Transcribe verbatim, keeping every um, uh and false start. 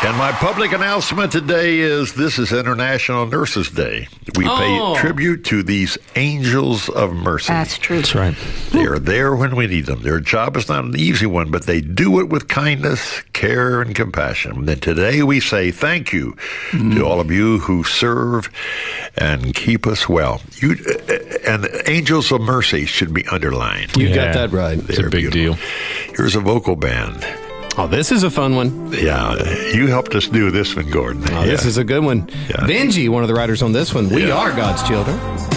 And my public announcement today is this is International Nurses Day. We Oh. pay tribute to these angels of mercy. That's true. That's right. They are there when we need them. Their job is not an easy one, but they do it with kindness, care, and compassion. And today we say thank you mm. to all of you who serve and keep us well. You and the angels of mercy should be underlined. You Yeah. got that right. It's a big deal. Here's a vocal band. Oh, this is a fun one. Yeah, you helped us do this one, Gordon. Oh, yeah. This is a good one. Yeah. Benji, one of the writers on this one. We Yeah. are God's children.